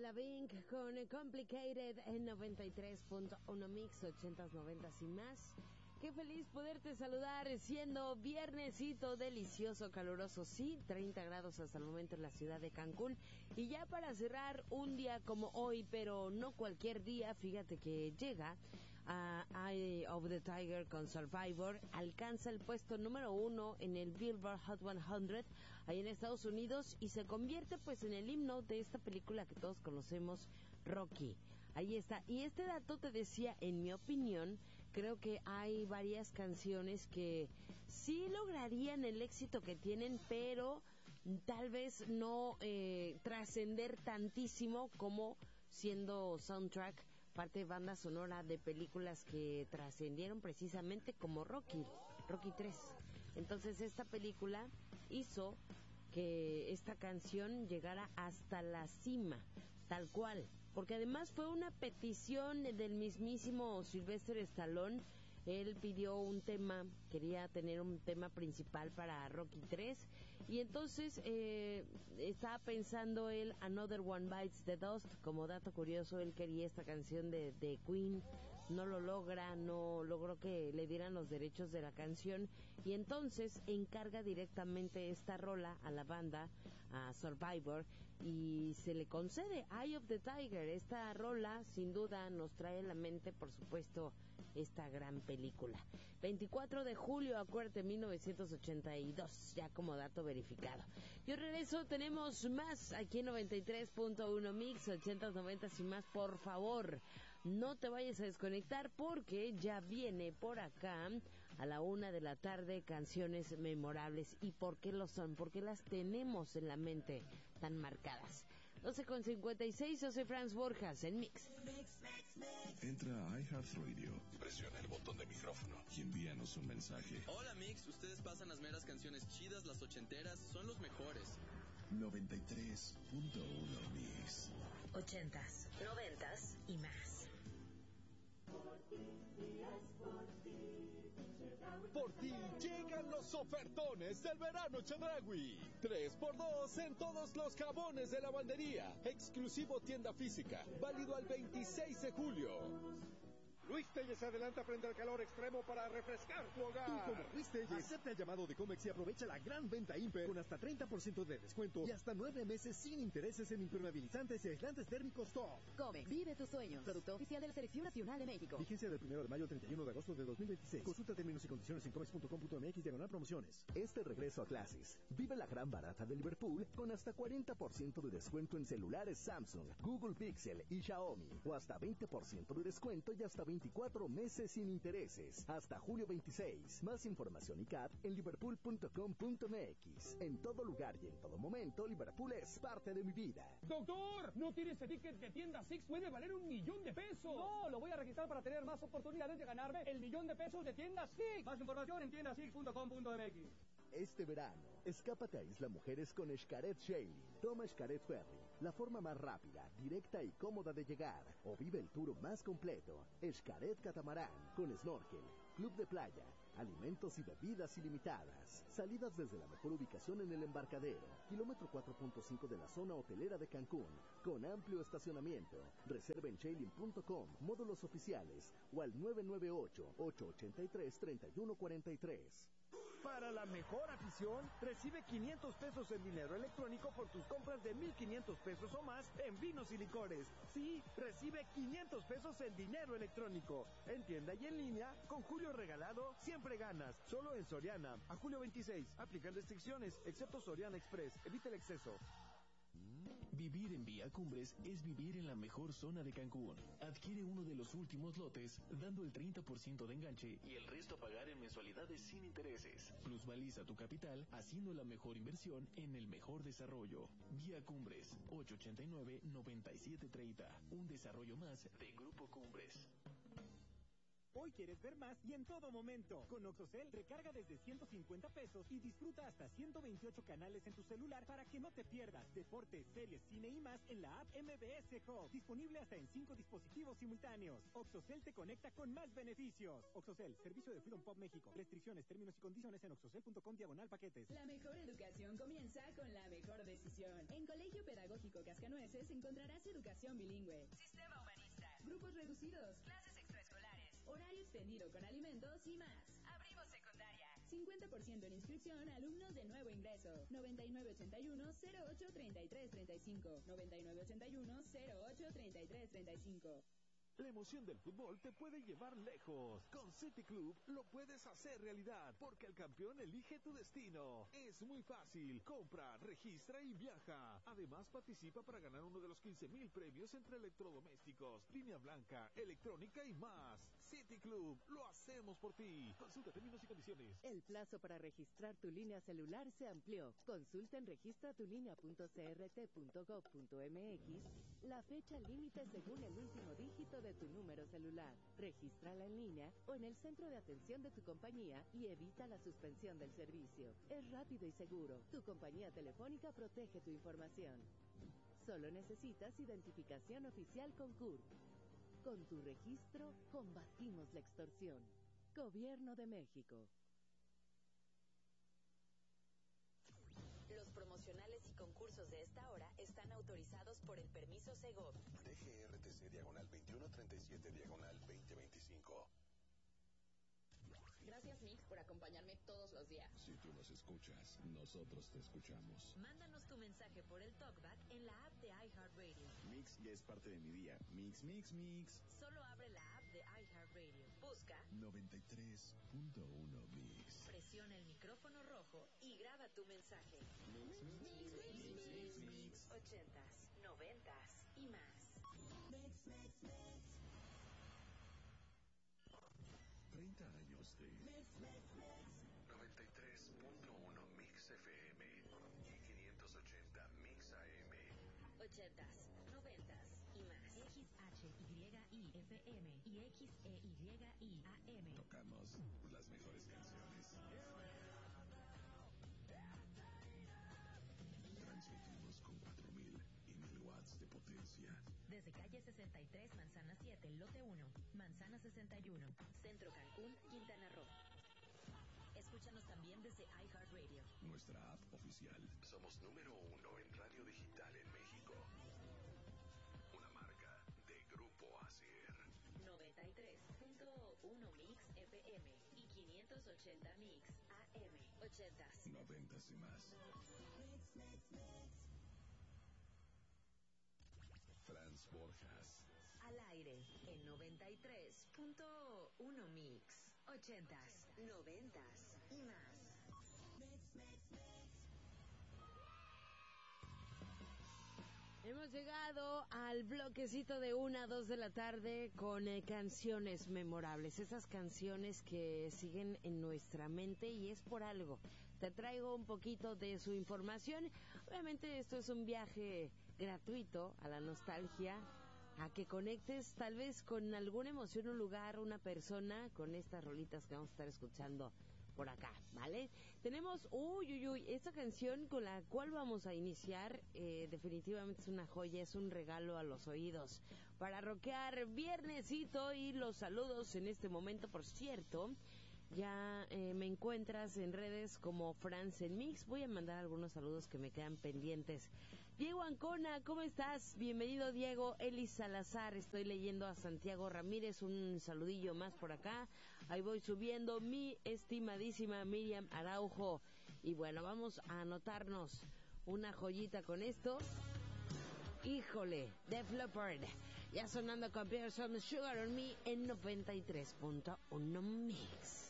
Banda Bing con Complicated en 93.1 Mix, 80s, 90s y más. Qué feliz poderte saludar siendo viernesito delicioso, caluroso, sí, 30 grados hasta el momento en la ciudad de Cancún. Y ya para cerrar un día como hoy, pero no cualquier día, fíjate que llega a Eye of the Tiger con Survivor, alcanza el puesto número 1 en el Billboard Hot 100 ahí en Estados Unidos y se convierte pues en el himno de esta película que todos conocemos, Rocky. Ahí está. Y este dato te decía, en mi opinión, creo que hay varias canciones que sí lograrían el éxito que tienen, pero tal vez no trascender tantísimo como siendo soundtrack, parte de banda sonora de películas que trascendieron precisamente como Rocky 3. Entonces esta película hizo que esta canción llegara hasta la cima, tal cual, porque además fue una petición del mismísimo Sylvester Stallone. Él pidió un tema, quería tener un tema principal para Rocky 3 y entonces estaba pensando él Another One Bites the Dust. Como dato curioso, él quería esta canción de Queen, no lo logra, no logró que le dieran los derechos de la canción y entonces encarga directamente esta rola a la banda, a Survivor, y se le concede Eye of the Tiger. Esta rola sin duda nos trae a la mente, por supuesto, esta gran película. 24 de julio, acuérdate, 1982, ya como dato verificado. Yo regreso, tenemos más aquí en 93.1 Mix, 80s, 90s y más. Por favor, no te vayas a desconectar porque ya viene por acá a la 1 de la tarde canciones memorables. ¿Y por qué lo son? Porque las tenemos en la mente tan marcadas. 12:56, yo soy Franz Borjas en Mix. Entra a iHeartRadio, presiona el botón de micrófono y envíanos un mensaje. Hola Mix, ustedes pasan las meras canciones chidas, las ochenteras, son los mejores. 93.1 Mix. 80s, 90s y más. Por ti llegan los ofertones del verano Chedraui. 3x2 en todos los jabones de lavandería. Exclusivo tienda física. Válido al 26 de julio. Luis Telles adelanta frente al calor extremo para refrescar tu hogar. Tú como Luis Telles, acepta el llamado de Comex y aprovecha la gran venta Imper con hasta 30% de descuento y hasta 9 meses sin intereses en impermeabilizantes y aislantes térmicos top. Comex, vive tus sueños. Producto oficial de la Selección Nacional de México. Vigencia del 1 de mayo al 31 de agosto de 2026. Consulta términos y condiciones en comex.com.mx/promociones. Este regreso a clases, vive la gran barata de Liverpool con hasta 40% de descuento en celulares Samsung, Google Pixel y Xiaomi. O hasta 20% de descuento y hasta 24 meses sin intereses, hasta julio 26. Más información y CAT en liverpool.com.mx. En todo lugar y en todo momento, Liverpool es parte de mi vida. ¡Doctor! ¿No tiene ese ticket de tienda Six? ¡Puede valer $1,000,000! No, lo voy a registrar para tener más oportunidades de ganarme el $1,000,000 de tienda Six. Más información en tiendasix.com.mx. Este verano, escápate a Isla Mujeres con Xcaret Sailing. Toma Xcaret Ferry, la forma más rápida, directa y cómoda de llegar. O vive el tour más completo. Xcaret Catamarán, con snorkel, club de playa, alimentos y bebidas ilimitadas. Salidas desde la mejor ubicación en el embarcadero. Kilómetro 4.5 de la zona hotelera de Cancún, con amplio estacionamiento. Reserva en sailing.com, módulos oficiales, o al 998-883-3143. Para la mejor afición, recibe $500 en dinero electrónico por tus compras de $1,500 o más en vinos y licores. Sí, recibe $500 en dinero electrónico. En tienda y en línea, con Julio Regalado, siempre ganas. Solo en Soriana. A julio 26. Aplican restricciones, excepto Soriana Express. Evita el exceso. Vivir en Vía Cumbres es vivir en la mejor zona de Cancún. Adquiere uno de los últimos lotes, dando el 30% de enganche y el resto a pagar en mensualidades sin intereses. Plusvaliza tu capital, haciendo la mejor inversión en el mejor desarrollo. Vía Cumbres, 889-9730. Un desarrollo más de Grupo Cumbres. Hoy quieres ver más y en todo momento. Con Oxocel, recarga desde 150 pesos y disfruta hasta 128 canales en tu celular para que no te pierdas deportes, series, cine y más en la app MBS Hub. Disponible hasta en 5 dispositivos simultáneos. Oxocel te conecta con más beneficios. Oxocel, servicio de Freedom Pop México. Restricciones, términos y condiciones en oxocel.com/paquetes. La mejor educación comienza con la mejor decisión. En Colegio Pedagógico Cascanueces encontrarás educación bilingüe, sistema humanista, grupos reducidos, clases extraescolares, horario extendido con alimentos y más. Abrimos secundaria. 50% en inscripción a alumnos de nuevo ingreso. 9981-083335. 9981-083335. La emoción del fútbol te puede llevar lejos. Con City Club lo puedes hacer realidad, porque el campeón elige tu destino. Es muy fácil. Compra, registra y viaja. Además, participa para ganar uno de los 15,000 premios entre electrodomésticos, línea blanca, electrónica y más. City Club, lo hacemos por ti. Consulta términos y condiciones. El plazo para registrar tu línea celular se amplió. Consulta en registratulinea.crt.gov.mx la fecha límite según el último dígito de tu número celular. Regístrala en línea o en el centro de atención de tu compañía y evita la suspensión del servicio. Es rápido y seguro. Tu compañía telefónica protege tu información. Solo necesitas identificación oficial con CURP. Con tu registro, combatimos la extorsión. Gobierno de México. Los promocionales y concursos de esta hora están autorizados por el permiso Segov. DGRTC/27/2025. Gracias, Mix, por acompañarme todos los días. Si tú nos escuchas, nosotros te escuchamos. Mándanos tu mensaje por el TalkBack en la app de iHeartRadio. Mix ya es parte de mi día. Mix, mix, mix. Solo abre la app de iHeartRadio. Busca 93.1 Mix. Presiona el micrófono rojo y graba tu mensaje. Mix, mix, mix, mix, mix, mix. 80s, 90s y más. Mix, mix, mix. 30 años de Mix, mix, mix. 93.1 Mix FM y 580 Mix AM. 80s, 90s y más. XHYI FM y XEYI AM. Tocamos las mejores canciones. Transmitimos con 4,000 y 1,000 watts de potencia. Desde calle 63, Manzana 7, lote 1, Manzana 61, Centro Cancún, Quintana Roo. Escúchanos también desde iHeartRadio. Nuestra app oficial. Somos número 1 en radio digital en México. Una marca de Grupo ASIR. 93.1 Mix FM y 580 Mix AM. 80s, 90s y más. Mix, mix, mix. Franz Borjas. Al aire en 93.1 Mix. 80s, 90s y más. Mix, mix, mix. Hemos llegado al bloquecito de 1 a 2 de la tarde con canciones memorables. Esas canciones que siguen en nuestra mente y es por algo. Te traigo un poquito de su información. Obviamente esto es un viaje gratuito a la nostalgia, a que conectes tal vez con alguna emoción, un lugar, una persona, con estas rolitas que vamos a estar escuchando por acá, ¿vale? Tenemos, esta canción con la cual vamos a iniciar, definitivamente es una joya, es un regalo a los oídos, para rockear viernesito y los saludos en este momento, por cierto. Ya me encuentras en redes como Franz en Mix. Voy a mandar algunos saludos que me quedan pendientes. Diego Ancona, ¿cómo estás? Bienvenido, Diego. Elis Salazar, estoy leyendo a Santiago Ramírez. Un saludillo más por acá. Ahí voy subiendo. Mi estimadísima Miriam Araujo. Y bueno, vamos a anotarnos una joyita con esto. Híjole, Def Leppard. Ya sonando con Pearson Sugar on Me en 93.1 Mix.